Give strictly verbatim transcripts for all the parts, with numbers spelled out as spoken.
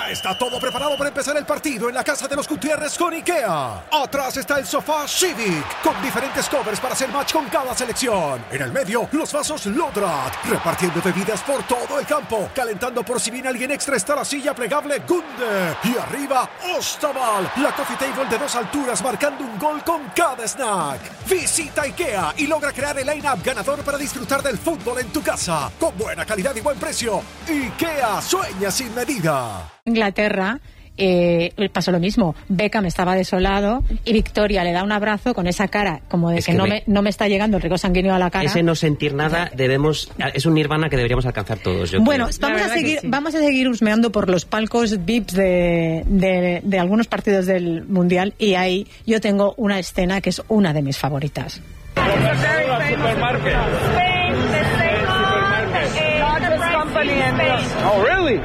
Ya está todo preparado para empezar el partido en la casa de los Gutiérrez con IKEA. Atrás está el sofá Civic, con diferentes covers para hacer match con cada selección. En el medio, los vasos Lodrat, repartiendo bebidas por todo el campo. Calentando por si viene alguien extra está la silla plegable Gunde. Y arriba, Ostaval, la coffee table de dos alturas marcando un gol con cada snack. Visita IKEA y logra crear el line-up ganador para disfrutar del fútbol en tu casa. Con buena calidad y buen precio. IKEA, sueña sin medida. Inglaterra, eh, pasó lo mismo. Beckham estaba desolado y Victoria le da un abrazo con esa cara como de Es que, que no, me... me, no me está llegando el riego sanguíneo a la cara. Ese no sentir nada debemos es un nirvana que deberíamos alcanzar todos. Yo bueno, creo. vamos a seguir sí. vamos a seguir husmeando por los palcos V I Ps de, de, de algunos partidos del Mundial, y ahí yo tengo una escena que es una de mis favoritas. Oh, really?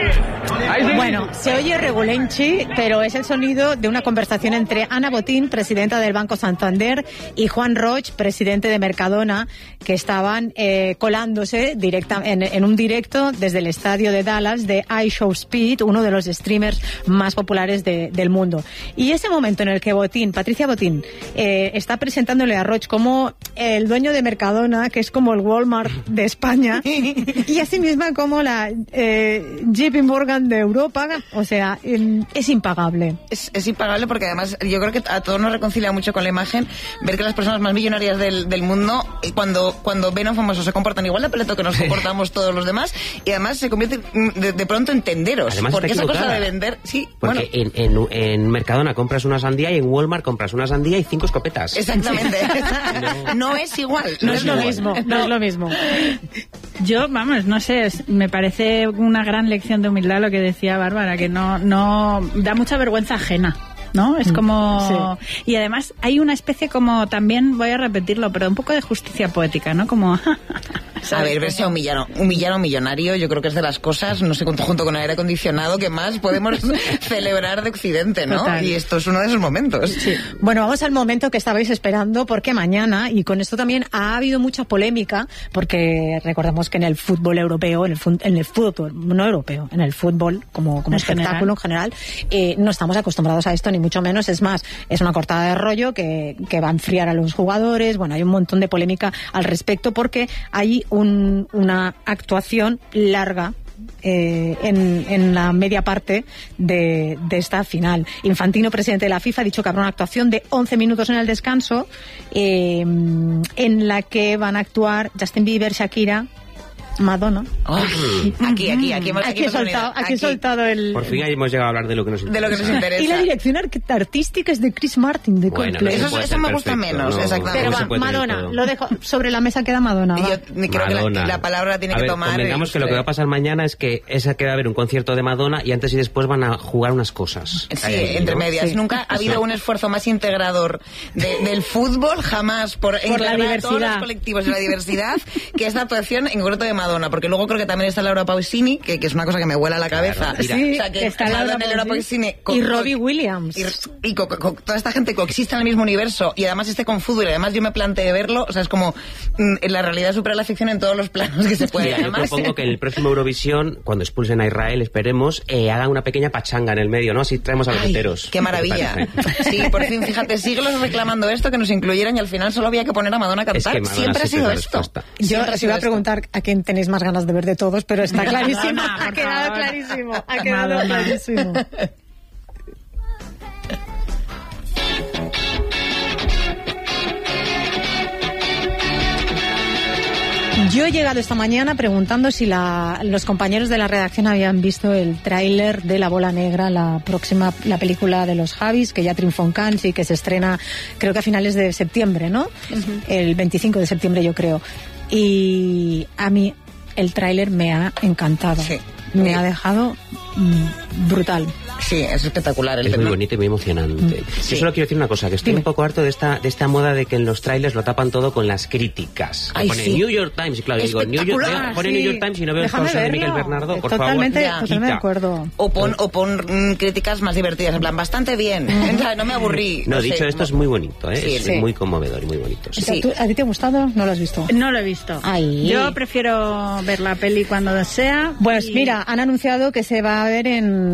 Bueno, se oye regulenchi, pero es el sonido de una conversación entre Ana Botín, presidenta del Banco Santander, y Juan Roig, presidente de Mercadona, que estaban eh, colándose directa, en, en un directo desde el estadio de Dallas de iShowSpeed, uno de los streamers más populares de, del mundo. Y ese momento en el que Botín, Patricia Botín, eh, está presentándole a Roig como el dueño de Mercadona, que es como el Walmart de España, y así misma como la eh, J P Morgan de Europa, o sea, es impagable. Es, es impagable porque además yo creo que a todos nos reconcilia mucho con la imagen ver que las personas más millonarias del, del mundo, cuando, cuando ven a un famoso, se comportan igual de peleto que nos comportamos todos los demás, y además se convierten de, de pronto en tenderos. Además, porque esa equivocada. cosa de vender, sí, porque bueno. en, en, en Mercadona compras una sandía y en Walmart compras una sandía y cinco escopetas. Exactamente. no, no es igual. No, no es, es lo mismo. No es lo mismo. Yo, vamos, no sé, me parece una gran lección de humildad lo que decía Bárbara, que no, no da mucha vergüenza ajena, ¿no? Es como... Sí. Y además hay una especie como, también voy a repetirlo, pero un poco de justicia poética, ¿no? Como... A ver, verse a humillar, humillar a un millonario, yo creo que es de las cosas, no sé, junto con el aire acondicionado, que más podemos celebrar de Occidente, ¿no? Total. Y esto es uno de esos momentos. Sí. Bueno, vamos al momento que estabais esperando, porque mañana, y con esto también ha habido mucha polémica, porque recordemos que en el fútbol europeo, en el, en el fútbol, no europeo, en el fútbol como, como en espectáculo general, en general, eh, no estamos acostumbrados a esto, ni mucho menos. Es más, es una cortada de rollo que, que va a enfriar a los jugadores. Bueno, hay un montón de polémica al respecto, porque hay Un, una actuación larga eh, en, en la media parte de, de esta final. Infantino, presidente de la FIFA, ha dicho que habrá una actuación de once minutos en el descanso, eh, en la que van a actuar Justin Bieber, Shakira, Madonna. Oh, aquí, aquí, aquí hemos, aquí, aquí, soltado, aquí, aquí soltado el... Por fin hemos llegado a hablar de lo que nos interesa. De lo que nos interesa. Y la dirección artística es de Chris Martin, de bueno, Coldplay. Eso, eso me gusta menos, no, exactamente. Pero va, Madonna, lo dejo sobre la mesa, queda Madonna. Yo creo Madonna. que la, la palabra tiene a que ver, tomar... Convengamos que lo que va a pasar mañana es que esa que va a haber un concierto de Madonna y antes y después van a jugar unas cosas. Sí, ahí, entre ¿no? medias. Sí. Nunca ha habido un esfuerzo más integrador de, del fútbol, jamás, por, por integrar a todos los colectivos de la diversidad, que esta actuación en concreto de Madonna, porque luego creo que también está Laura Pausini, que, que es una cosa que me vuela a la cabeza. Claro, sí, o sea, que está Laura, Laura Pausini con, y Robbie Williams. Y, y con, con toda esta gente coexiste en el mismo universo y además esté con fútbol y además yo me planteé verlo. O sea, es como mm, la realidad supera la ficción en todos los planos que se puede. Mira, yo propongo que en el próximo Eurovisión, cuando expulsen a Israel, esperemos, eh, hagan una pequeña pachanga en el medio, ¿no? Así traemos a los heteros. ¡Qué maravilla! Sí, por fin, fíjate, siglos reclamando esto, que nos incluyeran y al final solo había que poner a Madonna a cantar. Es que Madonna siempre ha sido esto. Yo os iba a preguntar esto. a quién tenéis más ganas de ver de todos, pero está clarísimo. Madonna, ha quedado favor. clarísimo. Ha quedado Madonna. clarísimo. Yo he llegado esta mañana preguntando si la, los compañeros de la redacción habían visto el tráiler de La Bola Negra, la próxima, la película de los Javis, que ya triunfó en Cannes y que se estrena creo que a finales de septiembre, ¿no? Uh-huh. El veinticinco de septiembre, yo creo. Y a mí el tráiler me ha encantado. Sí. Me sí. ha dejado mm, brutal. Sí, es espectacular. El es tema. muy bonito y muy emocionante. Sí. Yo solo quiero decir una cosa, que estoy Dime. un poco harto de esta de esta moda de que en los trailers lo tapan todo con las críticas. Ay, pone sí. New York Times, y claro, digo, New York, pone sí. New York Times y no veo Déjame cosas verlo. de Miguel Bernardo, por totalmente, favor. Totalmente de acuerdo. O pon, o pon mm, críticas más divertidas, en plan, bastante bien. Mm. No me aburrí. No, no dicho sé, esto, no. es muy bonito, ¿eh? Sí, es sí. muy conmovedor y muy bonito. Sí. Sí. ¿A ti te ha gustado? ¿No lo has visto? No lo he visto. Ay. Yo prefiero ver la peli cuando sea. Pues y... mira, han anunciado que se va a ver en